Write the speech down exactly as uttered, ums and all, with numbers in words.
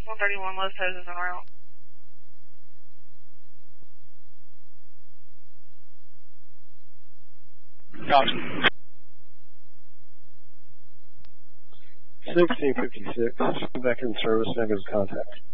one thirty-one Los Hoses en route. Copy. sixteen fifty-six, back in service, negative contact.